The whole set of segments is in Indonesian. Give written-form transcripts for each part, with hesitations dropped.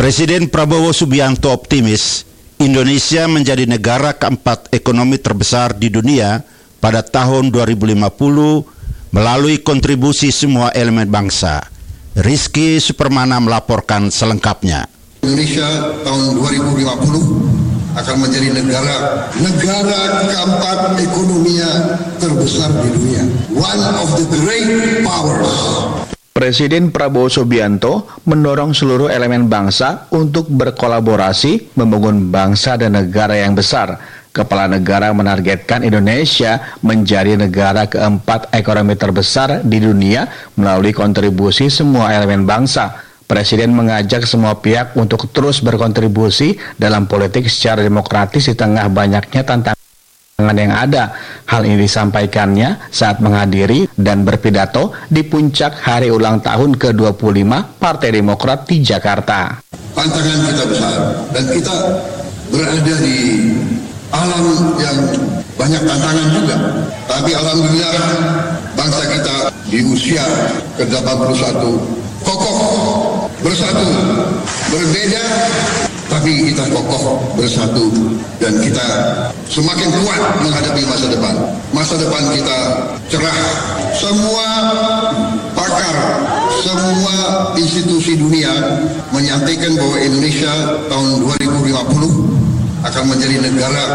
Presiden Prabowo Subianto optimis Indonesia menjadi negara keempat ekonomi terbesar di dunia pada tahun 2050 melalui kontribusi semua elemen bangsa. Rizky Supermana melaporkan selengkapnya. Indonesia tahun 2050 akan menjadi negara keempat ekonominya terbesar di dunia. One of the great powers. Presiden Prabowo Subianto mendorong seluruh elemen bangsa untuk berkolaborasi membangun bangsa dan negara yang besar. Kepala negara menargetkan Indonesia menjadi negara keempat ekonomi terbesar di dunia melalui kontribusi semua elemen bangsa. Presiden mengajak semua pihak untuk terus berkontribusi dalam politik secara demokratis di tengah banyaknya tantangan yang ada. Hal ini disampaikannya saat menghadiri dan berpidato di puncak hari ulang tahun ke-25 Partai Demokrat di Jakarta. Tantangan kita besar dan kita berada di alam yang banyak tantangan juga. Tapi alhamdulillah bangsa kita di usia ke-81 kokoh, bersatu, berbeda, tapi kita kokoh, bersatu, dan kita semakin kuat menghadapi masa depan. Masa depan kita cerah. Semua pakar, semua institusi dunia menyampaikan bahwa Indonesia tahun 2050 akan menjadi negara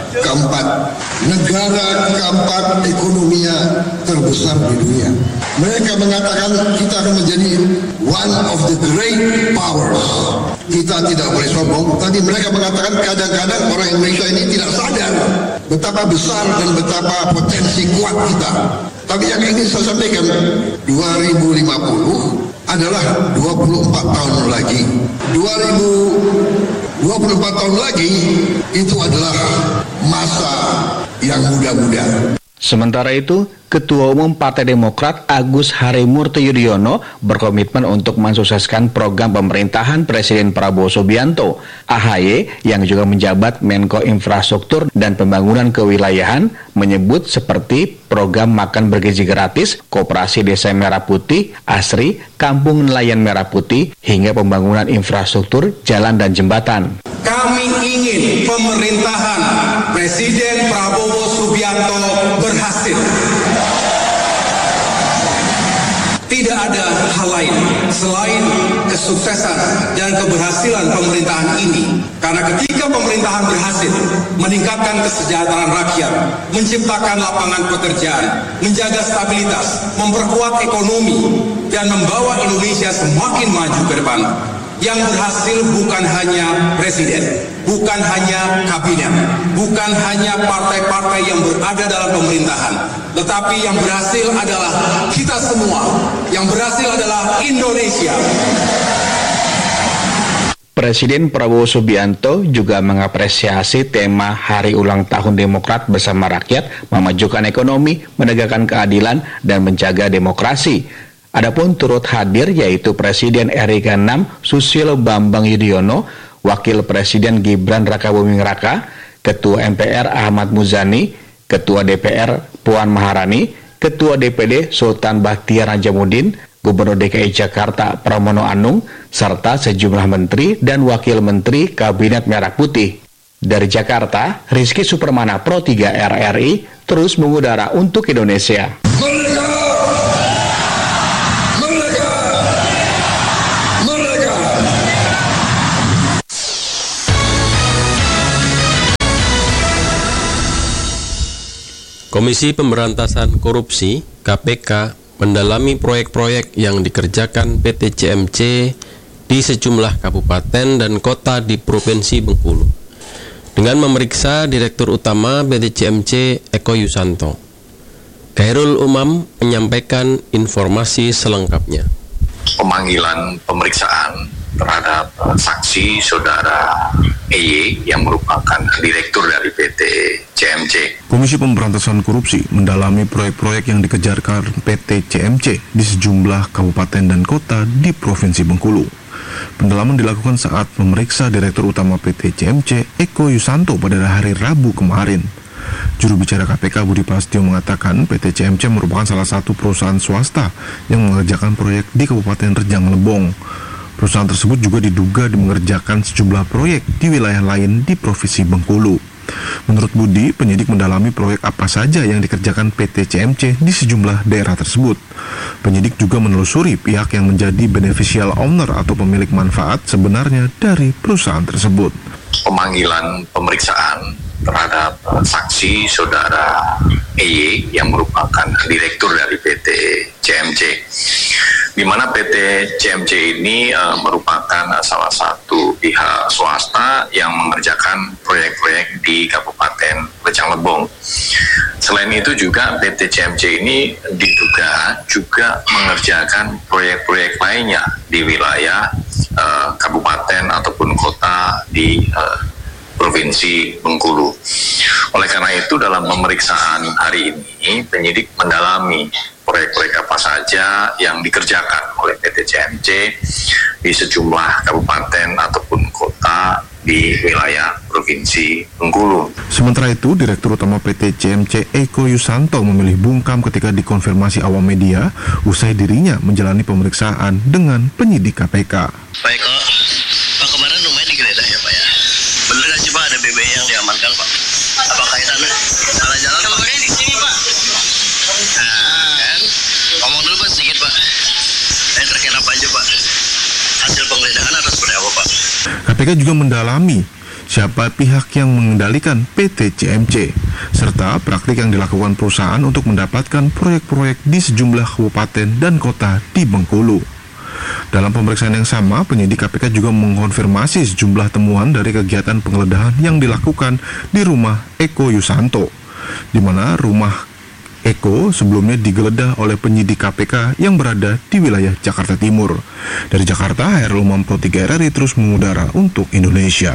keempat ekonominya terbesar di dunia. Mereka mengatakan kita akan menjadi one of the great powers. Kita tidak boleh sombong, tapi mereka mengatakan kadang-kadang orang Indonesia ini tidak sadar betapa besar dan betapa potensi kuat kita. Tapi yang ingin saya sampaikan, 2050 adalah 24 tahun lagi. 24 tahun lagi itu adalah masa yang muda-muda. Sementara itu, Ketua Umum Partai Demokrat Agus Harimurti Yudhoyono berkomitmen untuk mensukseskan program pemerintahan Presiden Prabowo Subianto. AHY yang juga menjabat Menko Infrastruktur dan Pembangunan Kewilayahan menyebut seperti program makan bergizi gratis, Koperasi Desa Merah Putih, ASRI, Kampung Nelayan Merah Putih, hingga pembangunan infrastruktur jalan dan jembatan. Kami ingin pemerintahan Presiden Prabowo Subianto berhasil. Tidak ada hal lain selain kesuksesan dan keberhasilan pemerintahan ini. Karena ketika pemerintahan berhasil meningkatkan kesejahteraan rakyat, menciptakan lapangan pekerjaan, menjaga stabilitas, memperkuat ekonomi, dan membawa Indonesia semakin maju ke depan, yang berhasil bukan hanya presiden, bukan hanya kabinet, bukan hanya partai-partai yang berada dalam pemerintahan, tetapi yang berhasil adalah kita semua, yang berhasil adalah Indonesia. Presiden Prabowo Subianto juga mengapresiasi tema Hari Ulang Tahun Demokrat bersama rakyat, memajukan ekonomi, menegakkan keadilan, dan menjaga demokrasi. Adapun turut hadir yaitu Presiden RI ke-6 Susilo Bambang Yudhoyono, Wakil Presiden Gibran Rakabuming Raka, Ketua MPR Ahmad Muzani, Ketua DPR Puan Maharani, Ketua DPD Sultan Bakhtiar Najamuddin, Gubernur DKI Jakarta Pramono Anung, serta sejumlah menteri dan wakil menteri Kabinet Merah Putih. Dari Jakarta, Rizky Supermana Pro 3 RRI terus mengudara untuk Indonesia. Komisi Pemberantasan Korupsi (KPK) mendalami proyek-proyek yang dikerjakan PT CMC di sejumlah kabupaten dan kota di Provinsi Bengkulu dengan memeriksa Direktur Utama PT CMC Eko Yusanto. Khairul Umam menyampaikan informasi selengkapnya. Pemanggilan pemeriksaan terhadap saksi saudara EY yang merupakan direktur dari PT CMC. Komisi Pemberantasan Korupsi mendalami proyek-proyek yang dikejarkan PT CMC di sejumlah kabupaten dan kota di Provinsi Bengkulu. Pendalaman dilakukan saat memeriksa Direktur Utama PT CMC Eko Yusanto pada hari Rabu kemarin. Juru bicara KPK Budi Prasetyo mengatakan PT CMC merupakan salah satu perusahaan swasta yang mengerjakan proyek di Kabupaten Rejang Lebong. Perusahaan tersebut juga diduga mengerjakan sejumlah proyek di wilayah lain di Provinsi Bengkulu. Menurut Budi, penyidik mendalami proyek apa saja yang dikerjakan PT CMC di sejumlah daerah tersebut. Penyidik juga menelusuri pihak yang menjadi beneficial owner atau pemilik manfaat sebenarnya dari perusahaan tersebut. Pemanggilan pemeriksaan terhadap saksi saudara EY yang merupakan direktur dari PT CMC, di mana PT CMC ini merupakan salah satu pihak swasta yang mengerjakan proyek-proyek di Kabupaten Rejang Lebong. Selain itu juga PT CMC ini diduga juga mengerjakan proyek-proyek lainnya di wilayah kabupaten ataupun kota di Provinsi Bengkulu. Oleh karena itu dalam pemeriksaan hari ini penyidik mendalami proyek-proyek apa saja yang dikerjakan oleh PT CMC di sejumlah kabupaten ataupun kota di wilayah Provinsi Bengkulu. Sementara itu, Direktur Utama PT CMC Eko Yusanto memilih bungkam ketika dikonfirmasi awam media usai dirinya menjalani pemeriksaan dengan penyidik KPK. Pak Eko, Pak kemarin rumahnya digeledah ya Pak ya? Bener gak sih Pak ada BBM yang diamankan Pak? Apa kaitannya? Salah jalan Pak? Kemarin di sini Pak. Nah kan, ngomong dulu Pak sedikit Pak. Terkait apa aja Pak? Hasil penggeledahan atau seperti apa Pak? KPK juga mendalami siapa pihak yang mengendalikan PT CMC, serta praktik yang dilakukan perusahaan untuk mendapatkan proyek-proyek di sejumlah kabupaten dan kota di Bengkulu. Dalam pemeriksaan yang sama, penyidik KPK juga mengkonfirmasi sejumlah temuan dari kegiatan penggeledahan yang dilakukan di rumah Eko Yusanto, di mana rumah Eko sebelumnya digeledah oleh penyidik KPK yang berada di wilayah Jakarta Timur. Dari Jakarta, Hairul Mampo 3 RRI terus mengudara untuk Indonesia.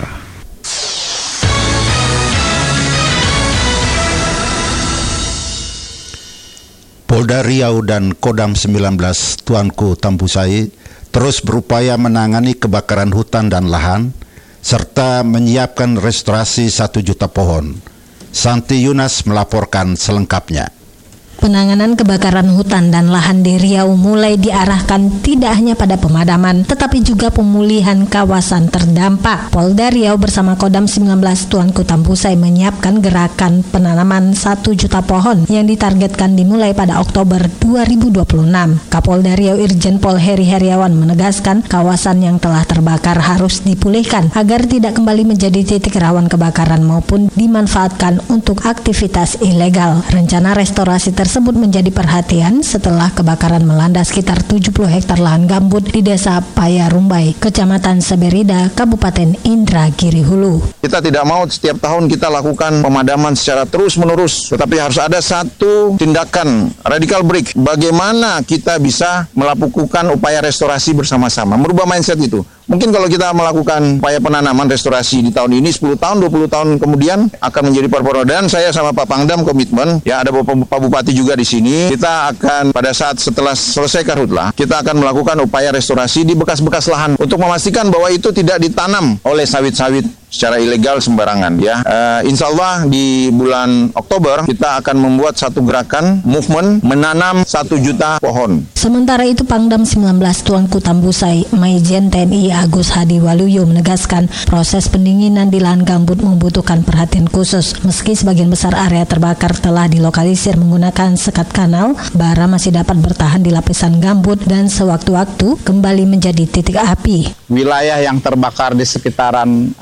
Polda Riau dan Kodam 19 Tuanku Tambusai terus berupaya menangani kebakaran hutan dan lahan, serta menyiapkan restorasi 1 juta pohon. Santi Yunas melaporkan selengkapnya. Penanganan kebakaran hutan dan lahan di Riau mulai diarahkan tidak hanya pada pemadaman, tetapi juga pemulihan kawasan terdampak. Polda Riau bersama Kodam 19 Tuanku Tambusai menyiapkan gerakan penanaman 1 juta pohon yang ditargetkan dimulai pada Oktober 2026. Kapolda Riau Irjen Pol Heri Heriawan menegaskan kawasan yang telah terbakar harus dipulihkan agar tidak kembali menjadi titik rawan kebakaran maupun dimanfaatkan untuk aktivitas ilegal. Rencana restorasi tersebut menjadi perhatian setelah kebakaran melanda sekitar 70 hektar lahan gambut di Desa Payarumbai, Kecamatan Seberida, Kabupaten Indragiri Hulu. Kita tidak mau setiap tahun kita lakukan pemadaman secara terus-menerus, tetapi harus ada satu tindakan radical break. Bagaimana kita bisa melakukan upaya restorasi bersama-sama, merubah mindset itu. Mungkin kalau kita melakukan upaya penanaman restorasi di tahun ini, 10 tahun, 20 tahun kemudian akan menjadi perporo. Dan saya sama Pak Pangdam komitmen, ya ada Pak Bupati juga di sini, kita akan pada saat setelah selesai karhutlah, kita akan melakukan upaya restorasi di bekas-bekas lahan untuk memastikan bahwa itu tidak ditanam oleh sawit-sawit secara ilegal sembarangan ya. Insya Allah di bulan Oktober kita akan membuat satu gerakan movement menanam 1 juta pohon. Sementara itu Pangdam 19 Tuanku Tambusai Maijen TNI Agus Hadi Waluyo menegaskan proses pendinginan di lahan gambut membutuhkan perhatian khusus. Meski sebagian besar area terbakar telah dilokalisir menggunakan sekat kanal, bara masih dapat bertahan di lapisan gambut dan sewaktu-waktu kembali menjadi titik api. Wilayah yang terbakar di sekitaran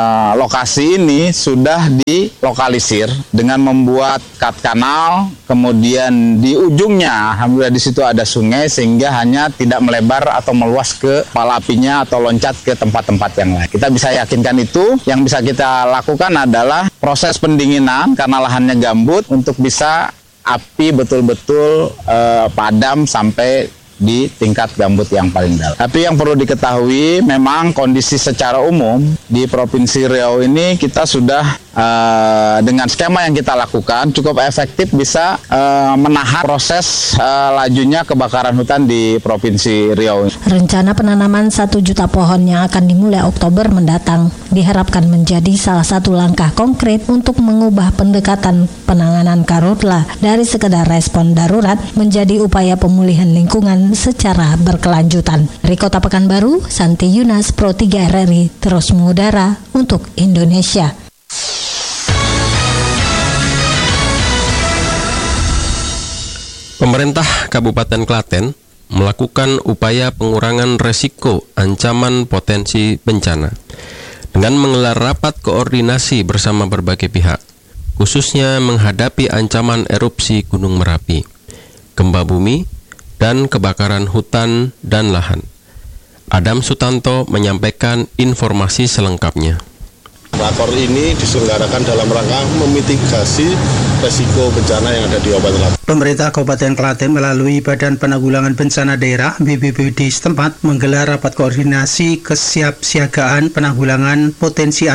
lokasi ini sudah dilokalisir dengan membuat kat kanal, kemudian di ujungnya alhamdulillah di situ ada sungai sehingga hanya tidak melebar atau meluas ke kepala apinya atau loncat ke tempat-tempat yang lain. Kita bisa yakinkan itu. Yang bisa kita lakukan adalah proses pendinginan karena lahannya gambut untuk bisa api betul-betul padam sampai di tingkat gambut yang paling dalam. Tapi yang perlu diketahui memang kondisi secara umum di Provinsi Riau ini kita sudah dengan skema yang kita lakukan cukup efektif bisa menahan proses lajunya kebakaran hutan di Provinsi Riau. Rencana penanaman 1 juta pohon yang akan dimulai Oktober mendatang diharapkan menjadi salah satu langkah konkret untuk mengubah pendekatan penanganan karhutla dari sekedar respon darurat menjadi upaya pemulihan lingkungan secara berkelanjutan. Dari Kota Pekanbaru, Santi Yunas, Pro 3 RRI, terus mengudara untuk Indonesia. Pemerintah Kabupaten Klaten melakukan upaya pengurangan resiko ancaman potensi bencana dengan menggelar rapat koordinasi bersama berbagai pihak, khususnya menghadapi ancaman erupsi Gunung Merapi, gempa bumi, dan kebakaran hutan dan lahan. Adam Sutanto menyampaikan informasi selengkapnya. Rakor ini diselenggarakan dalam rangka memitigasi resiko bencana yang ada di Kabupaten Klaten. Pemerintah Kabupaten Klaten melalui Badan Penanggulangan Bencana Daerah BPBD setempat menggelar rapat koordinasi kesiapsiagaan penanggulangan potensi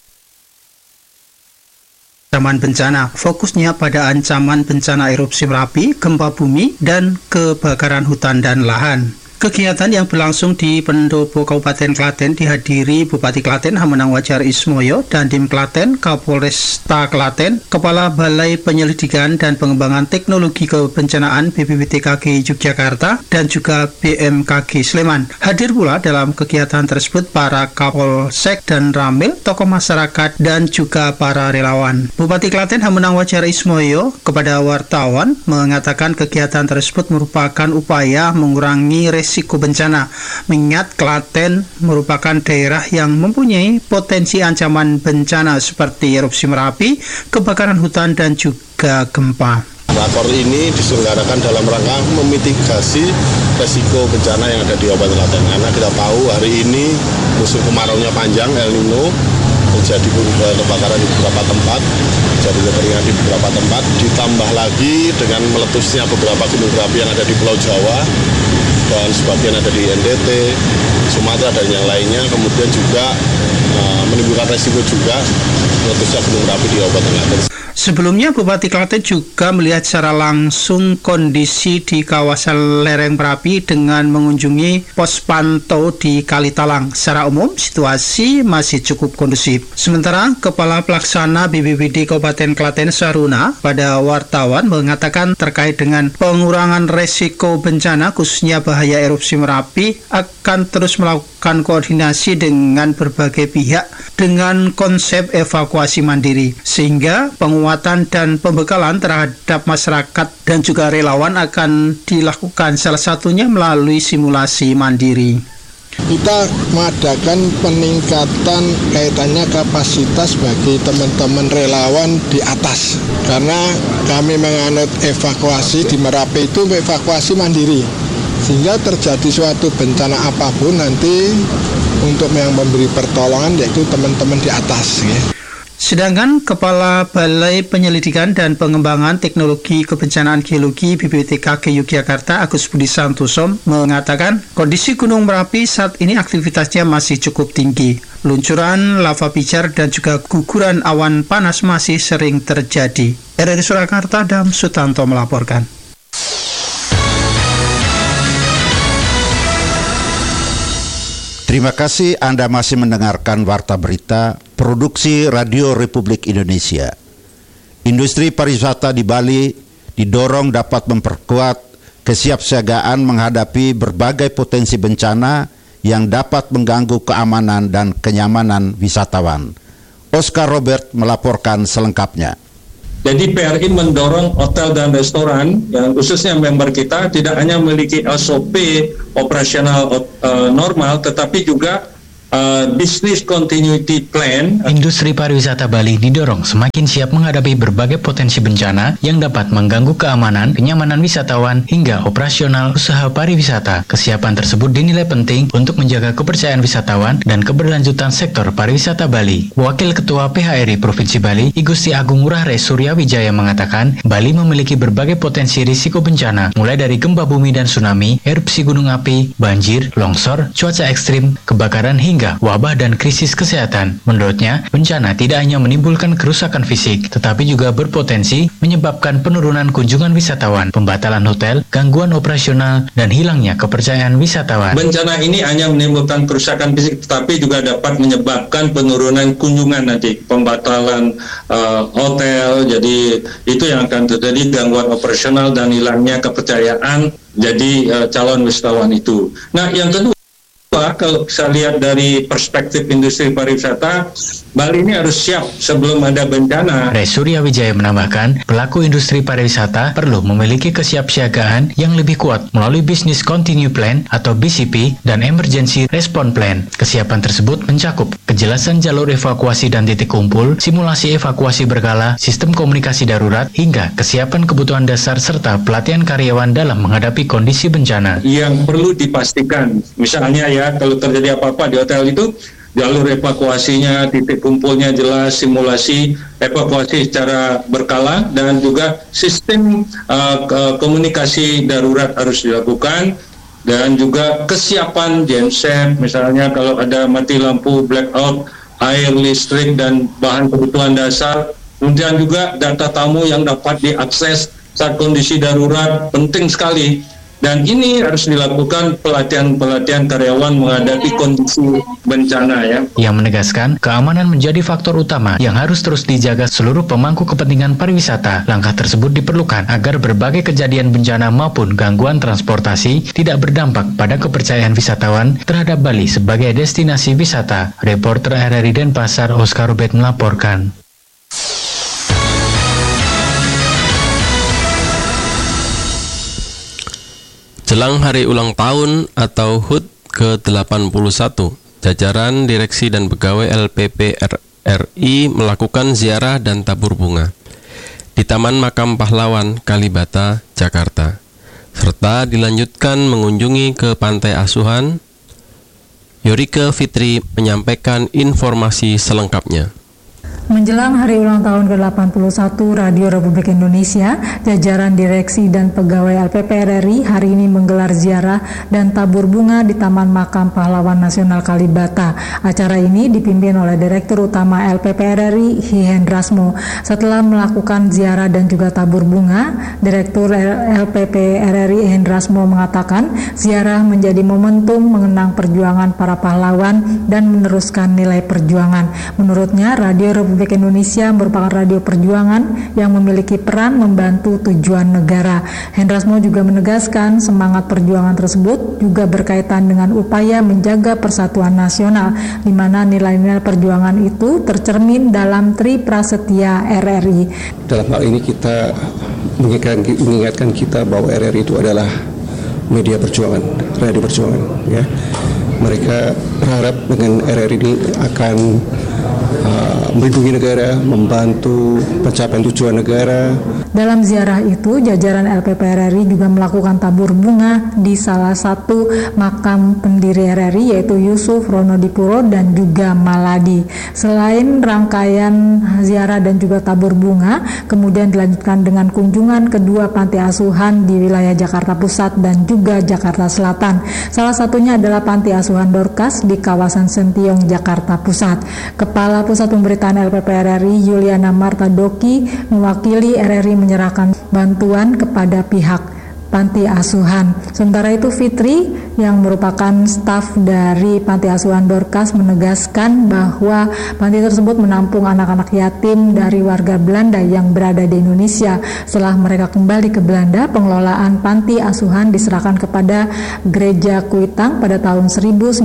ancaman bencana. Fokusnya pada ancaman bencana erupsi Merapi, gempa bumi, dan kebakaran hutan dan lahan. Kegiatan yang berlangsung di Pendopo Kabupaten Klaten dihadiri Bupati Klaten Hamenang Wajar Ismoyo, Dandim Klaten, Kapolresta Klaten, Kepala Balai Penyelidikan dan Pengembangan Teknologi Kebencanaan BPBTKG Yogyakarta, dan juga BMKG Sleman. Hadir pula dalam kegiatan tersebut para Kapolsek dan Ramil, tokoh masyarakat, dan juga para relawan. Bupati Klaten Hamenang Wajar Ismoyo kepada wartawan mengatakan kegiatan tersebut merupakan upaya mengurangi risiko bencana, mengingat Klaten merupakan daerah yang mempunyai potensi ancaman bencana seperti erupsi Merapi, kebakaran hutan, dan juga gempa. Rakor ini diselenggarakan dalam rangka memitigasi resiko bencana yang ada di Kabupaten Klaten. Karena kita tahu hari ini musim kemaraunya panjang, El Nino, terjadi kebakaran di beberapa tempat, terjadi kekeringan di beberapa tempat, ditambah lagi dengan meletusnya beberapa gunung berapi yang ada di Pulau Jawa, dan sebagian ada di NTT, Sumatera, dan yang lainnya. Kemudian juga menimbulkan resiko juga meletusnya gunung berapi di Kabupaten Klaten. Sebelumnya Bupati Klaten juga melihat secara langsung kondisi di kawasan lereng Merapi dengan mengunjungi pos pantau di Kalitalang. Secara umum situasi masih cukup kondusif. Sementara Kepala Pelaksana BPBD Kabupaten Klaten Saruna pada wartawan mengatakan terkait dengan pengurangan resiko bencana khususnya bahaya erupsi Merapi akan terus melakukan koordinasi dengan berbagai pihak dengan konsep evakuasi mandiri, sehingga penguatan dan pembekalan terhadap masyarakat dan juga relawan akan dilakukan salah satunya melalui simulasi mandiri. Kita mengadakan peningkatan kaitannya kapasitas bagi teman-teman relawan di atas, karena kami menganut evakuasi di Merapi itu evakuasi mandiri, sehingga terjadi suatu bencana apapun nanti untuk yang memberi pertolongan yaitu teman-teman di atas ya. Sedangkan Kepala Balai Penyelidikan dan Pengembangan Teknologi Kebencanaan Geologi BPBTKG Yogyakarta Agus Budi Santoso mengatakan kondisi Gunung Merapi saat ini aktivitasnya masih cukup tinggi. Luncuran lava pijar dan juga guguran awan panas masih sering terjadi. RRI Surakarta, Adam Sutanto melaporkan. Terima kasih Anda masih mendengarkan Warta Berita Produksi Radio Republik Indonesia. Industri pariwisata di Bali didorong dapat memperkuat kesiapsiagaan menghadapi berbagai potensi bencana yang dapat mengganggu keamanan dan kenyamanan wisatawan. Oscar Robert melaporkan selengkapnya. Jadi PRI mendorong hotel dan restoran yang khususnya member kita tidak hanya memiliki SOP operasional normal, tetapi juga business continuity plan. Industri pariwisata Bali didorong semakin siap menghadapi berbagai potensi bencana yang dapat mengganggu keamanan, kenyamanan wisatawan, hingga operasional usaha pariwisata. Kesiapan tersebut dinilai penting untuk menjaga kepercayaan wisatawan dan keberlanjutan sektor pariwisata Bali. Wakil Ketua PHRI Provinsi Bali, I Gusti Agung Ngurah Re Surya Wijaya mengatakan, Bali memiliki berbagai potensi risiko bencana, mulai dari gempa bumi dan tsunami, erupsi gunung api, banjir, longsor, cuaca ekstrim, kebakaran, hingga hingga wabah dan krisis kesehatan. Menurutnya, bencana tidak hanya menimbulkan kerusakan fisik, tetapi juga berpotensi menyebabkan penurunan kunjungan wisatawan, pembatalan hotel, gangguan operasional, dan hilangnya kepercayaan wisatawan. Bencana ini hanya menimbulkan kerusakan fisik, tetapi juga dapat menyebabkan penurunan kunjungan nanti, pembatalan hotel, jadi itu yang akan terjadi, gangguan operasional dan hilangnya kepercayaan jadi calon wisatawan itu. Nah, yang kedua, kalau saya lihat dari perspektif industri pariwisata, Bali ini harus siap sebelum ada bencana. Ray Surya Wijaya menambahkan, pelaku industri pariwisata perlu memiliki kesiapsiagaan yang lebih kuat melalui Business Continue Plan atau BCP dan Emergency Response Plan. Kesiapan tersebut mencakup kejelasan jalur evakuasi dan titik kumpul, simulasi evakuasi berkala, sistem komunikasi darurat, hingga kesiapan kebutuhan dasar serta pelatihan karyawan dalam menghadapi kondisi bencana. Yang perlu dipastikan, misalnya ya, kalau terjadi apa-apa di hotel itu, jalur evakuasinya, titik kumpulnya jelas, simulasi evakuasi secara berkala, dan juga sistem komunikasi darurat harus dilakukan, dan juga kesiapan genset, misalnya kalau ada mati lampu, blackout, air, listrik, dan bahan kebutuhan dasar. Kemudian juga data tamu yang dapat diakses saat kondisi darurat, penting sekali. Dan ini harus dilakukan pelatihan-pelatihan karyawan menghadapi kondisi bencana ya. Yang menegaskan, keamanan menjadi faktor utama yang harus terus dijaga seluruh pemangku kepentingan pariwisata. Langkah tersebut diperlukan agar berbagai kejadian bencana maupun gangguan transportasi tidak berdampak pada kepercayaan wisatawan terhadap Bali sebagai destinasi wisata. Reporter RRI Denpasar, Oscar Robert melaporkan. Jelang hari ulang tahun atau HUT ke-81, jajaran direksi dan pegawai LPP RI melakukan ziarah dan tabur bunga di Taman Makam Pahlawan Kalibata, Jakarta, serta dilanjutkan mengunjungi ke Pantai Asuhan. Yorike Fitri menyampaikan informasi selengkapnya. Menjelang hari ulang tahun ke-81 Radio Republik Indonesia, jajaran direksi dan pegawai LPP RI hari ini menggelar ziarah dan tabur bunga di Taman Makam Pahlawan Nasional Kalibata. Acara ini dipimpin oleh Direktur Utama LPP RI, Hendrasmo. Setelah melakukan ziarah dan juga tabur bunga, Direktur LPP RI Hendrasmo mengatakan ziarah menjadi momentum mengenang perjuangan para pahlawan dan meneruskan nilai perjuangan. Menurutnya, Radio Republik Indonesia merupakan radio perjuangan yang memiliki peran membantu tujuan negara. Hendrasmo juga menegaskan semangat perjuangan tersebut juga berkaitan dengan upaya menjaga persatuan nasional, di mana nilai-nilai perjuangan itu tercermin dalam Tri Prasetya RRI. Dalam hal ini kita mengingatkan kita bahwa RRI itu adalah media perjuangan, radio perjuangan. Ya, mereka berharap dengan RRI ini akan melindungi negara, membantu pencapaian tujuan negara. Dalam ziarah itu, jajaran LPP RRI juga melakukan tabur bunga di salah satu makam pendiri RRI, yaitu Yusuf Ronodipuro dan juga Maladi. Selain rangkaian ziarah dan juga tabur bunga, kemudian dilanjutkan dengan kunjungan kedua panti asuhan di wilayah Jakarta Pusat dan juga Jakarta Selatan. Salah satunya adalah Panti Asuhan Dorcas di kawasan Sentiong, Jakarta Pusat. Kepala Pusat Pemberitaan LPP RRI Yuliana Marta Doki mewakili RRI menyerahkan bantuan kepada pihak panti asuhan. Sementara itu Fitri yang merupakan staf dari Panti Asuhan Dorcas menegaskan bahwa panti tersebut menampung anak-anak yatim dari warga Belanda yang berada di Indonesia. Setelah mereka kembali ke Belanda, pengelolaan panti asuhan diserahkan kepada Gereja Kuitang pada tahun 1921.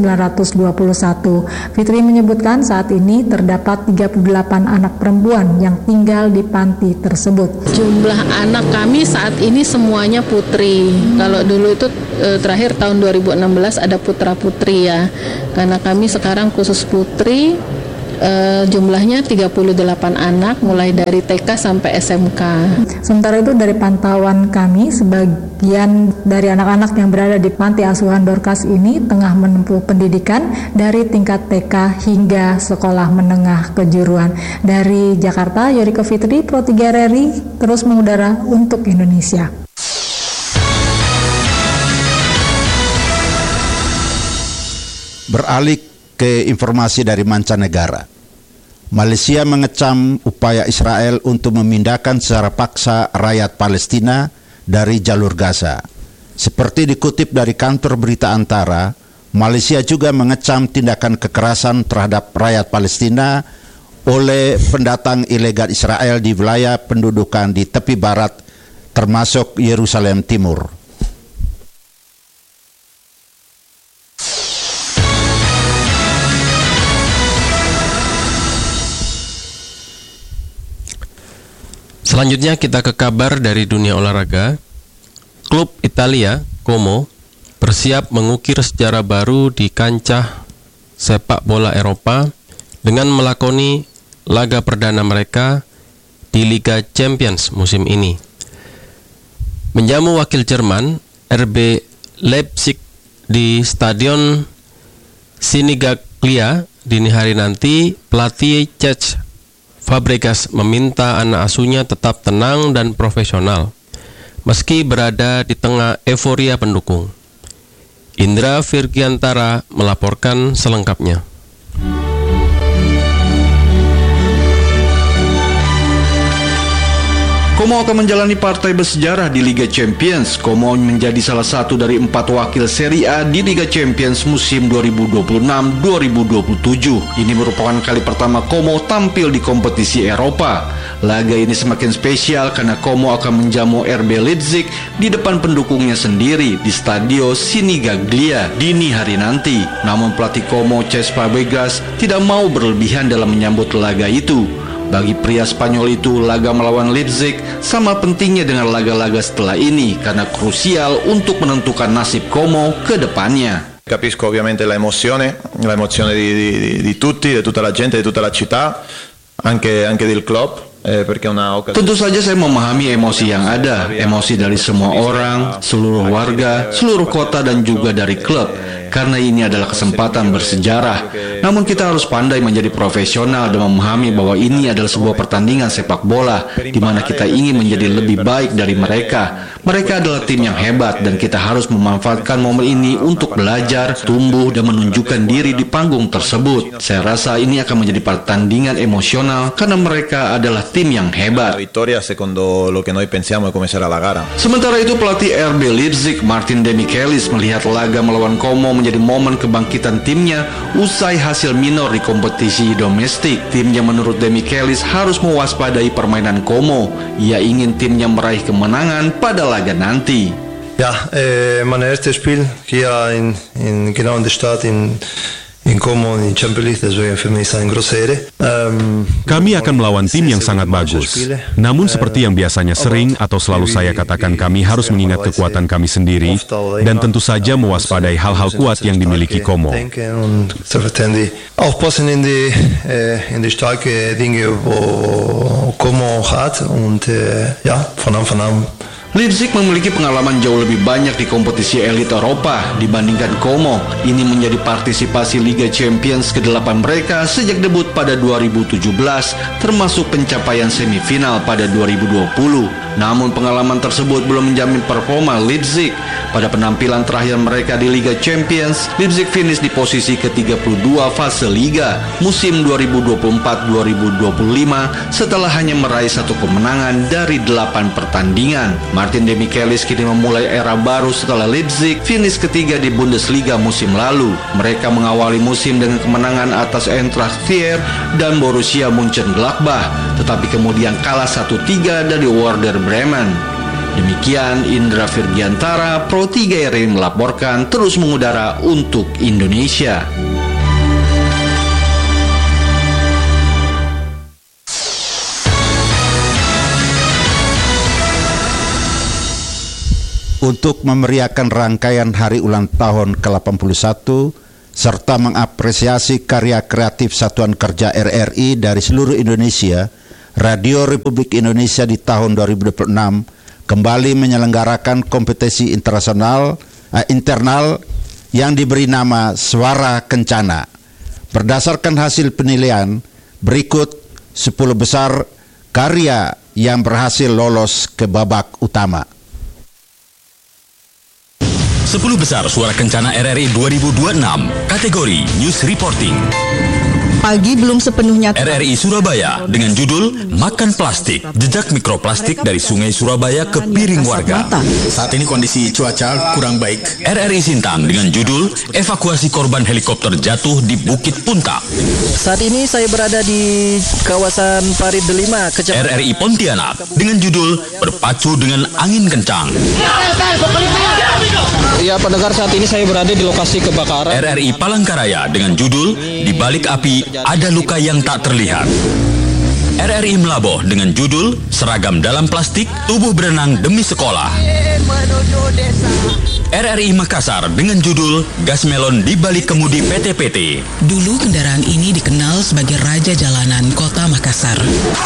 Fitri menyebutkan saat ini terdapat 38 anak perempuan yang tinggal di panti tersebut. Jumlah anak kami saat ini semuanya putri. Kalau dulu itu terakhir tahun 2016 ada putra-putri ya. Karena kami sekarang khusus putri, jumlahnya 38 anak mulai dari TK sampai SMK. Sementara itu dari pantauan kami, sebagian dari anak-anak yang berada di Panti Asuhan Dorcas ini tengah menempuh pendidikan dari tingkat TK hingga sekolah menengah kejuruan. Dari Jakarta, Yorike Fitri, Pro 3 RRI, terus mengudara untuk Indonesia. Beralih ke informasi dari mancanegara. Malaysia mengecam upaya Israel untuk memindahkan secara paksa rakyat Palestina dari jalur Gaza. Seperti dikutip dari kantor berita Antara, Malaysia juga mengecam tindakan kekerasan terhadap rakyat Palestina oleh pendatang ilegal Israel di wilayah pendudukan di tepi barat, termasuk Yerusalem Timur. Selanjutnya kita ke kabar dari dunia olahraga. Klub Italia, Como, bersiap mengukir sejarah baru di kancah sepak bola Eropa dengan melakoni laga perdana mereka di Liga Champions musim ini. Menjamu wakil Jerman, RB Leipzig di Stadion Sinigaglia dini hari nanti, pelatih Cesc Fabregas meminta anak asuhnya tetap tenang dan profesional meski berada di tengah euforia pendukung. Indra Virgiantara melaporkan selengkapnya. Como akan menjalani partai bersejarah di Liga Champions. Como menjadi salah satu dari 4 wakil Serie A di Liga Champions musim 2026-2027. Ini merupakan kali pertama Como tampil di kompetisi Eropa. Laga ini semakin spesial karena Como akan menjamu RB Leipzig di depan pendukungnya sendiri di Stadio Sinigaglia dini hari nanti. Namun pelatih Como, Cesc Fabregas, tidak mau berlebihan dalam menyambut laga itu. Bagi pria Spanyol itu, laga melawan Leipzig sama pentingnya dengan laga-laga setelah ini karena krusial untuk menentukan nasib Como ke depannya. Capisco ovviamente l'emozione di tutti, di tutta la gente, di tutta la città, anche del club. Tentu saja saya memahami emosi yang ada, emosi dari semua orang, seluruh warga, seluruh kota dan juga dari klub, karena ini adalah kesempatan bersejarah. Namun kita harus pandai menjadi profesional dan memahami bahwa ini adalah sebuah pertandingan sepak bola, di mana kita ingin menjadi lebih baik dari mereka. Mereka adalah tim yang hebat dan kita harus memanfaatkan momen ini untuk belajar, tumbuh, dan menunjukkan diri di panggung tersebut. Saya rasa ini akan menjadi pertandingan emosional karena mereka adalah tim yang hebat. Sementara itu pelatih RB Leipzig Martin Demichelis melihat laga melawan Como menjadi momen kebangkitan timnya usai hasil minor di kompetisi domestik. Timnya menurut Demichelis harus mewaspadai permainan Como. Ia ingin timnya meraih kemenangan pada laga nanti. Ja, mein erstes Spiel hier genau in der Stadt in Como in Champions League, deswegen für mich eine große Ehre. Kami akan melawan tim yang sangat bagus. Namun seperti yang biasanya sering atau selalu saya katakan, kami harus mengingat kekuatan kami sendiri dan tentu saja mewaspadai hal-hal kuat yang dimiliki Como. Aufpassen in die starke Dinge, wo Como hat und ja, von Anfang an. Leipzig memiliki pengalaman jauh lebih banyak di kompetisi elit Eropa dibandingkan Como. Ini menjadi partisipasi Liga Champions ke-8 mereka sejak debut pada 2017, termasuk pencapaian semifinal pada 2020. Namun pengalaman tersebut belum menjamin performa Leipzig. Pada penampilan terakhir mereka di Liga Champions, Leipzig finish di posisi ke-32 fase Liga musim 2024-2025 setelah hanya meraih 1 kemenangan dari 8 pertandingan. Martin Demichelis kini memulai era baru setelah Leipzig finish ketiga di Bundesliga musim lalu. Mereka mengawali musim dengan kemenangan atas Eintracht Trier dan Borussia Mönchengladbach, tetapi kemudian kalah 1-3 dari Werder Bremen. Demikian Indra Virgiantara, Pro 3 RRI melaporkan, terus mengudara untuk Indonesia. Untuk memeriahkan rangkaian hari ulang tahun ke-81 serta mengapresiasi karya kreatif Satuan Kerja RRI dari seluruh Indonesia, Radio Republik Indonesia di tahun 2026 kembali menyelenggarakan kompetisi internal yang diberi nama Suara Kencana. Berdasarkan hasil penilaian, berikut 10 besar karya yang berhasil lolos ke babak utama. 10 besar suara kencana RRI 2026, kategori News Reporting. Pagi belum sepenuhnya. RRI Surabaya dengan judul Makan Plastik, Jejak Mikroplastik dari Sungai Surabaya ke Piring Warga. Saat ini kondisi cuaca kurang baik. RRI Sintang dengan judul Evakuasi Korban Helikopter Jatuh di Bukit Punta. Saat ini saya berada di kawasan Parit Delima, Kecamatan. RRI Pontianak dengan judul Berpacu dengan Angin Kencang. Ya, pendengar, saat ini saya berada di lokasi kebakaran. RRI Palangkaraya dengan judul Di Balik Api Ada Luka Yang Tak Terlihat. RRI Melaboh dengan judul Seragam Dalam Plastik, Tubuh Berenang Demi Sekolah. RRI Makassar dengan judul Gas Melon di Balik Kemudi PT-PT. Dulu kendaraan ini dikenal sebagai Raja Jalanan Kota Makassar.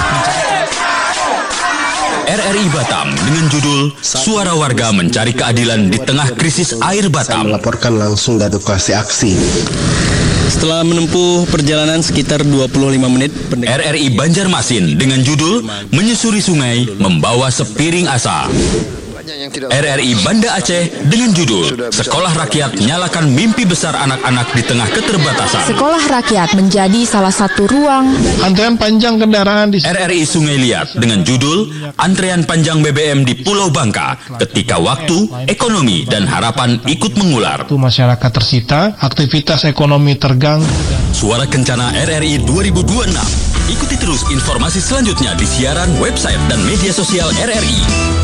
RRI Batam dengan judul Suara Warga Mencari Keadilan di Tengah Krisis Air Batam. Saya melaporkan langsung dari lokasi aksi. Setelah menempuh perjalanan sekitar 25 menit, RRI Banjarmasin dengan judul Menyusuri Sungai Membawa Sepiring Asa. RRI Banda Aceh dengan judul Sekolah Rakyat Nyalakan Mimpi Besar Anak-anak di Tengah Keterbatasan. Sekolah rakyat menjadi salah satu ruang. Antrean panjang kendaraan di RRI Sungai Liat dengan judul Antrean Panjang BBM di Pulau Bangka, Ketika Waktu, Ekonomi, dan Harapan Ikut Mengular. Masyarakat tersita, aktivitas ekonomi terganggu. Suara Kencana RRI 2026. Ikuti terus informasi selanjutnya di siaran, website, dan media sosial RRI.